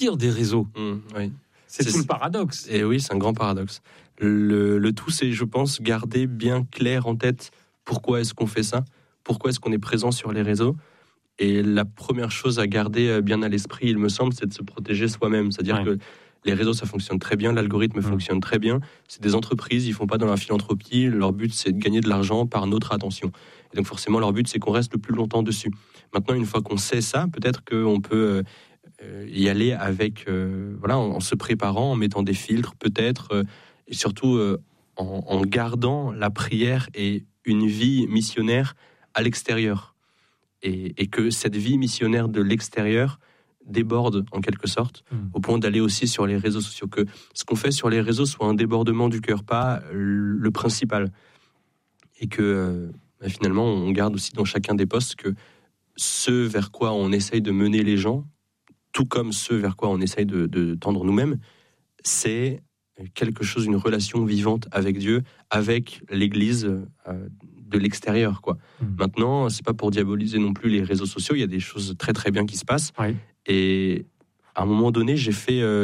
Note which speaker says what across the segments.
Speaker 1: sortir des réseaux.
Speaker 2: Oui.
Speaker 1: C'est tout le paradoxe.
Speaker 2: Et oui, c'est un grand paradoxe. Le tout, c'est, je pense, garder bien clair en tête pourquoi est-ce qu'on fait ça, pourquoi est-ce qu'on est présent sur les réseaux. Et la première chose à garder bien à l'esprit, il me semble, c'est de se protéger soi-même. C'est-à-dire que les réseaux, ça fonctionne très bien, l'algorithme fonctionne très bien. C'est des entreprises, ils ne font pas dans la philanthropie. Leur but, c'est de gagner de l'argent par notre attention. Et donc forcément, leur but, c'est qu'on reste le plus longtemps dessus. Maintenant, une fois qu'on sait ça, peut-être qu'on peut y aller avec, en se préparant, en mettant des filtres, peut-être, et surtout en gardant la prière et une vie missionnaire à l'extérieur. Et que cette vie missionnaire de l'extérieur déborde en quelque sorte, au point d'aller aussi sur les réseaux sociaux, que ce qu'on fait sur les réseaux soit un débordement du cœur, pas le principal. Et que finalement, on garde aussi dans chacun des postes que ce vers quoi on essaye de mener les gens, tout comme ce vers quoi on essaye de tendre nous-mêmes, c'est quelque chose, une relation vivante avec Dieu, avec l'Église de l'extérieur, quoi. Maintenant, c'est pas pour diaboliser non plus les réseaux sociaux, il y a des choses très très bien qui se passent. Oui. Et à un moment donné, j'ai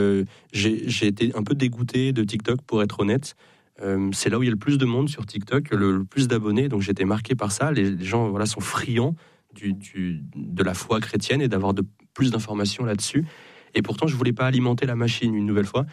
Speaker 2: été un peu dégoûté de TikTok, pour être honnête. C'est là où il y a le plus de monde sur TikTok, le plus d'abonnés, donc j'ai été marqué par ça. Les gens sont friands de la foi chrétienne et d'avoir plus d'informations là-dessus. Et pourtant, je voulais pas alimenter la machine une nouvelle fois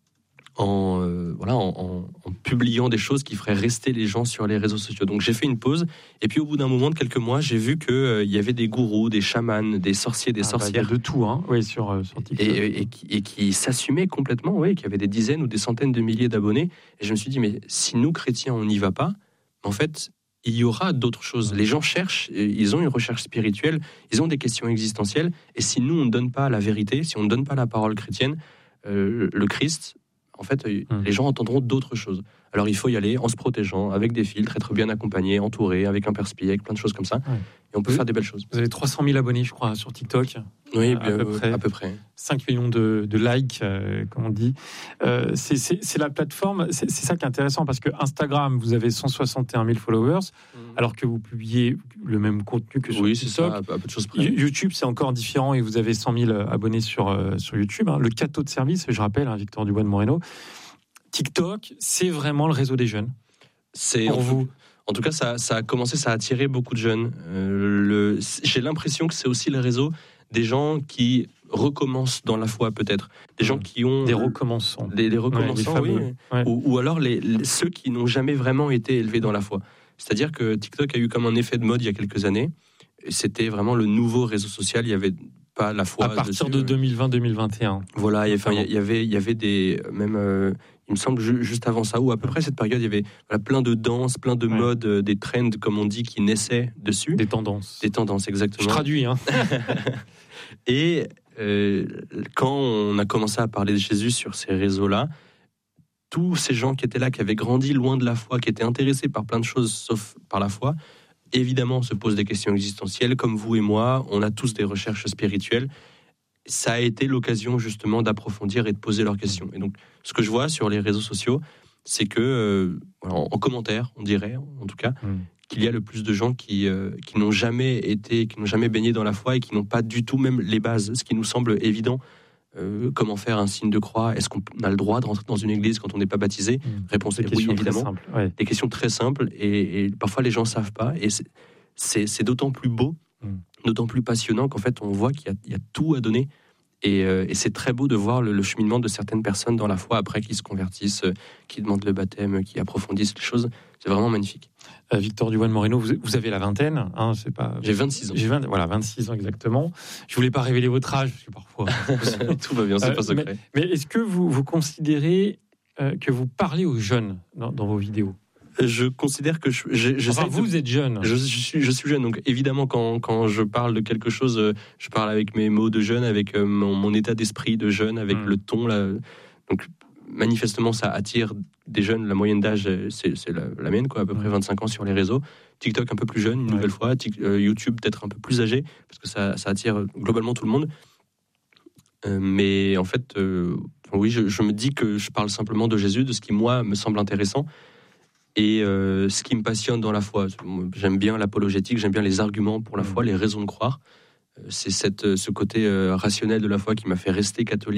Speaker 2: en publiant des choses qui feraient rester les gens sur les réseaux sociaux. Donc j'ai fait une pause, et puis au bout d'un moment de quelques mois, j'ai vu qu'il y avait des gourous, des chamans, des sorciers, des sorcières.
Speaker 1: Il y a de tout, sur TikTok.
Speaker 2: Et qui s'assumaient complètement, qui avaient des dizaines ou des centaines de milliers d'abonnés. Et je me suis dit, mais si nous, chrétiens, on n'y va pas, en fait, il y aura d'autres choses. Les gens cherchent, ils ont une recherche spirituelle, ils ont des questions existentielles, et si nous, on ne donne pas la vérité, si on ne donne pas la parole chrétienne, le Christ, en fait, les gens entendront d'autres choses. Alors il faut y aller en se protégeant, avec des filtres, être bien accompagné, entouré, avec un perspi, avec plein de choses comme ça. Et on peut faire des belles choses.
Speaker 1: Vous avez 300 000 abonnés, je crois, sur TikTok.
Speaker 2: Oui, à peu près.
Speaker 1: 5 millions de likes, comme on dit. C'est la plateforme, c'est ça qui est intéressant, parce que Instagram, vous avez 161 000 followers, alors que vous publiez le même contenu que sur TikTok.
Speaker 2: Oui, c'est ça, à peu de choses près.
Speaker 1: YouTube, c'est encore différent, et vous avez 100 000 abonnés sur YouTube. Le cateau de service, je rappelle, Victor Dubois de Moreno. TikTok, c'est vraiment le réseau des jeunes. Pour vous.
Speaker 2: En tout cas, ça a commencé, ça a attiré beaucoup de jeunes. J'ai l'impression que c'est aussi le réseau des gens qui recommencent dans la foi, peut-être. Des gens qui ont...
Speaker 1: Des recommençants.
Speaker 2: Des recommençants, oui. Ouais. Ou alors ceux qui n'ont jamais vraiment été élevés dans la foi. C'est-à-dire que TikTok a eu comme un effet de mode il y a quelques années. Et c'était vraiment le nouveau réseau social. Il y avait pas la foi.
Speaker 1: À partir de 2020-2021.
Speaker 2: Voilà, il y avait des... Même... il me semble juste avant ça, ou à peu près cette période, il y avait plein de danses, plein de modes, des trends, comme on dit, qui naissaient dessus.
Speaker 1: Des tendances.
Speaker 2: Des tendances, exactement.
Speaker 1: Je traduis,
Speaker 2: Et quand on a commencé à parler de Jésus sur ces réseaux-là, tous ces gens qui étaient là, qui avaient grandi loin de la foi, qui étaient intéressés par plein de choses sauf par la foi, évidemment se posent des questions existentielles, comme vous et moi, on a tous des recherches spirituelles. Ça a été l'occasion justement d'approfondir et de poser leurs questions. Et donc, ce que je vois sur les réseaux sociaux, c'est que, en commentaire, on dirait, en tout cas, qu'il y a le plus de gens qui n'ont jamais baigné dans la foi et qui n'ont pas du tout même les bases, ce qui nous semble évident. Comment faire un signe de croix? Est-ce qu'on a le droit de rentrer dans une église quand on n'est pas baptisé? Réponse est oui, évidemment. Des questions très simples, et parfois les gens ne savent pas, et c'est d'autant plus beau, d'autant plus passionnant qu'en fait on voit qu'il y a tout à donner. Et c'est très beau de voir le cheminement de certaines personnes dans la foi après, qui se convertissent, qui demandent le baptême, qui approfondissent les choses. C'est vraiment magnifique.
Speaker 1: Victor Dubois de Moreno, vous avez la vingtaine, c'est pas...
Speaker 2: J'ai 26 ans.
Speaker 1: 26 ans exactement. Je voulais pas révéler votre âge, parce que parfois...
Speaker 2: Tout va bien, c'est pas secret.
Speaker 1: Mais est-ce que vous considérez que vous parlez aux jeunes dans vos vidéos?
Speaker 2: Je considère que
Speaker 1: vous êtes jeune.
Speaker 2: Je suis jeune, donc évidemment quand je parle de quelque chose, je parle avec mes mots de jeune, avec mon état d'esprit de jeune, avec le ton là. Donc manifestement ça attire des jeunes. La moyenne d'âge c'est la mienne, quoi, à peu près 25 ans sur les réseaux. TikTok un peu plus jeune, une nouvelle fois. YouTube peut-être un peu plus âgé, parce que ça attire globalement tout le monde. Mais en fait, oui, je me dis que je parle simplement de Jésus, de ce qui moi me semble intéressant. Et ce qui me passionne dans la foi, j'aime bien l'apologétique, j'aime bien les arguments pour la foi, les raisons de croire. C'est ce côté rationnel de la foi qui m'a fait rester catholique.